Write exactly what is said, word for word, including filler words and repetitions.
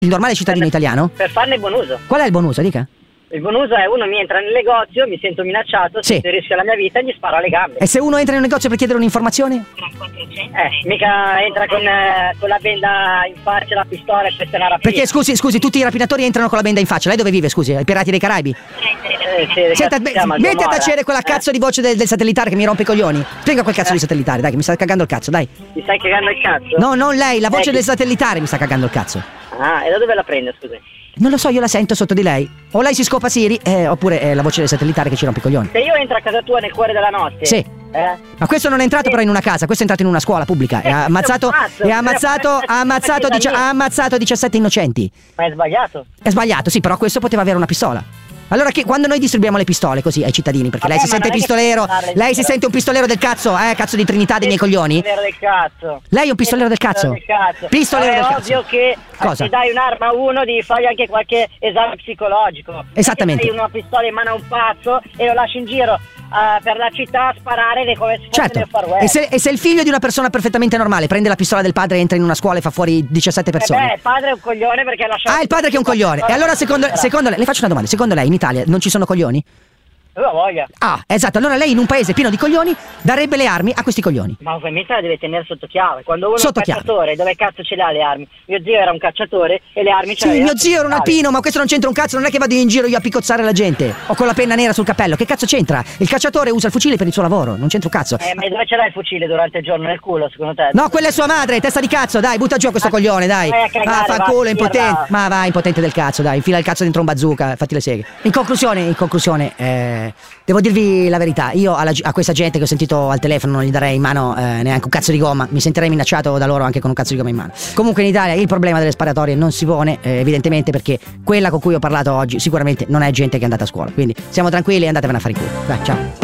il normale cittadino per, italiano? Per farne buon uso. Qual è il buon uso, dica? Il buon uso è uno mi entra nel negozio, mi sento minacciato, sì. sento il rischio alla mia vita e gli sparo alle gambe. E se uno entra in un negozio per chiedere un'informazione? Eh, mica entra con, eh, con la benda in faccia, la pistola e questa è una rapina. Perché scusi, scusi, tutti i rapinatori entrano con la benda in faccia. Lei dove vive, scusi? Ai Pirati dei Caraibi? Eh, sì, Senta, be- metti a tacere quella cazzo eh. di voce del, del satellitare che mi rompe i coglioni. Spiega quel cazzo eh. di satellitare, dai, che mi sta cagando il cazzo, dai. Mi stai cagando il cazzo? No, non lei, la voce eh, del satellitare mi sta cagando il cazzo. Ah, e da dove la prende, scusi? Non lo so, io la sento sotto di lei. O lei si scopa Siri, eh, oppure è la voce del satellitare che ci rompe i coglioni. Se io entro a casa tua nel cuore della notte. Sì. Eh? Ma questo non è entrato però in una casa, questo è entrato in una scuola pubblica. E ha ammazzato. E ha ammazzato. Ha ammazzato, dici, ha ammazzato diciassette innocenti. Ma è sbagliato? È sbagliato, sì, però questo poteva avere una pistola. Allora che, quando noi distribuiamo le pistole così ai cittadini, perché Vabbè, lei si sente pistolero, lei si sente un pistolero del cazzo, eh, cazzo di Trinità dei miei coglioni? Pistolero del cazzo. Lei è un pistolero del cazzo? Pistolero del cazzo. È ovvio che Cosa? se dai un'arma a uno devi fargli anche qualche esame psicologico. Esattamente. Se dai una pistola in mano a un pazzo e lo lasci in giro uh, per la città a sparare come se fosse certo. nel Far West. E se, e se il figlio di una persona perfettamente normale prende la pistola del padre, entra in una scuola e fa fuori diciassette persone? Eh beh, il padre è un coglione perché ha lasciato. Ah, il padre che è un coglione. E allora secondo, secondo lei, le faccio una domanda, secondo lei in Italia non ci sono coglioni? Aveva voglia. Ah, esatto, allora lei in un paese pieno di coglioni darebbe le armi a questi coglioni. Ma ovviamente la deve tenere sotto chiave. Quando uno Sotto è un cacciatore, dove cazzo ce l'ha le armi? Mio zio era un cacciatore e le armi ce Sì, mio zio era un alpino, ma questo non c'entra un cazzo, non è che vado in giro io a piccozzare la gente. O con la penna nera sul cappello, che cazzo c'entra? Il cacciatore usa il fucile per il suo lavoro, non c'entra un cazzo. Eh, ma dove ce l'hai il fucile durante il giorno? Nel culo, secondo te? No, quella è sua madre, testa di cazzo, dai, butta giù a questo ah, coglione, dai. Ah, fa culo, impotente. Ma vai, impotente del cazzo, dai, infila il cazzo dentro un bazooka, fatti le seghe. In conclusione, in conclusione, eh, devo dirvi la verità, io alla, a questa gente che ho sentito al telefono non gli darei in mano eh, neanche un cazzo di gomma, mi sentirei minacciato da loro anche con un cazzo di gomma in mano. Comunque in Italia il problema delle sparatorie non si pone, eh, evidentemente, perché quella con cui ho parlato oggi sicuramente non è gente che è andata a scuola, quindi siamo tranquilli e andatevene a fare in culo. Dai, ciao.